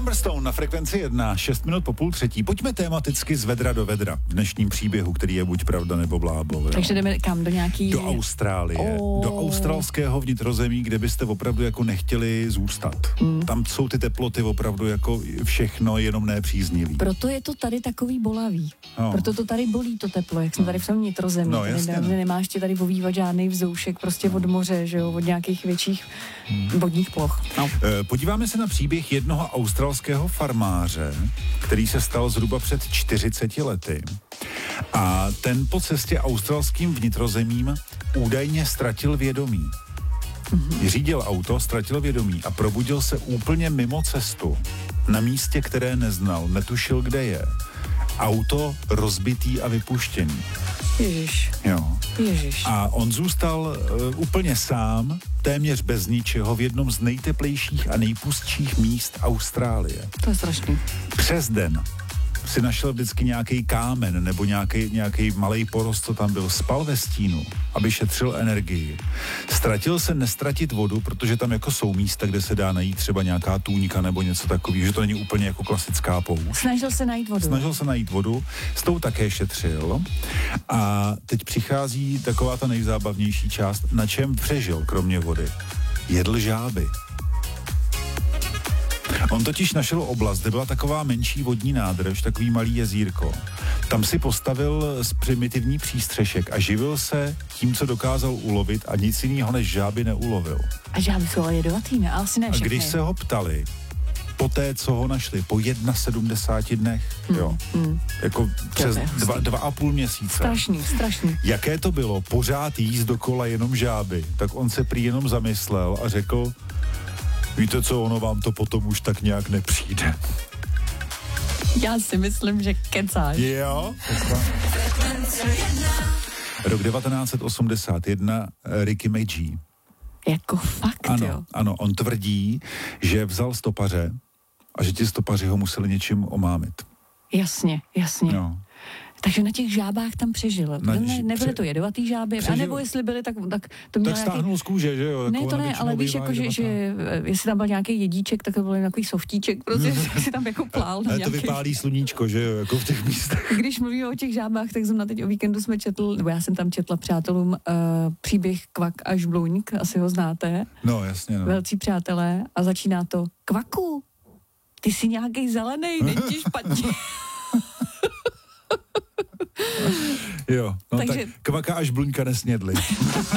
Stone na frekvenci 1, 6 minut po půl třetí. Pojďme tematicky z vedra do vedra v dnešním příběhu, který je buď pravda nebo blábol. Takže jdeme kam? Do nějaký... Do Austrálie. Do australského vnitrozemí, kde byste opravdu jako nechtěli zůstat. Tam jsou ty teploty opravdu jako všechno, jenom nepříznivý. Proto je to tady takový bolavý. No. Proto to tady bolí to teplo, jak jsme tady v tom vnitrozemí. No, jasně, tady nemáš tě tady ovývat žádný vzoušek prostě od moře, že jo, od nějakých větších vodních ploch. No. Podíváme se na příběh jednoho australského farmáře, který se stal zhruba před 40 lety. A ten po cestě australským vnitrozemím údajně ztratil vědomí. Řídil auto, ztratil vědomí a probudil se úplně mimo cestu. Na místě, které neznal, netušil, kde je. Auto rozbitý a vypuštěný. Ježiš. Jo. Ježiš. A on zůstal úplně sám, téměř bez ničeho, v jednom z nejteplejších a nejpustších míst Austrálie. To je strašný. Přes den si našel vždycky nějaký kámen nebo nějaký malej porost, co tam byl. Spal ve stínu, aby šetřil energii. Ztratil se nestratit vodu, protože tam jako jsou místa, kde se dá najít třeba nějaká tůňka nebo něco takového, že to není úplně jako klasická poušť. Snažil se najít vodu. S tou také šetřil. A teď přichází taková ta nejzábavnější část, na čem přežil, kromě vody. Jedl žáby. On totiž našel oblast, kde byla taková menší vodní nádrž, takový malý jezírko. Tam si postavil primitivní přístřešek a živil se tím, co dokázal ulovit a nic jiného než žáby neulovil. A žáby jsou ale jedovatý, ne? Asi ne všechny. A když se ho ptali, po té, co ho našli, po 71 dnech, jako přes 2,5 měsíce. Strašný. Jaké to bylo pořád jíst dokola jenom žáby, tak on se prý jenom zamyslel a řekl, víte co, ono vám to potom už tak nějak nepřijde. Já si myslím, že kecáš. Jo. Rok 1981, Ricky Magee. Jako fakt, jo? Ano, on tvrdí, že vzal stopaře a že ti stopaři ho museli něčím omámit. Jasně. No. Takže na těch žábách tam přežil. Nebyly to jedovatý žáby, anebo jestli byly, tak to měl tak stáhnul z kůže, že jo? Ne, to ne, ale víš, jako, že jestli tam byl nějaký jedíček, tak to byl nějaký softíček, prostě si tam jako plál. Ale to vypálí sluníčko, že jo, jako v těch místech. Když mluvíme o těch žábách, tak zrovna teď o víkendu jsme já jsem tam četla přátelům příběh Kvak a Žbluňk, asi ho znáte. No, jasně. No. Velcí přátelé a začíná to Kvaku, ty jsi nějaký zelený, není ti špatně. Jo, no takže... tak Kvaka až Bluňka nesnědli.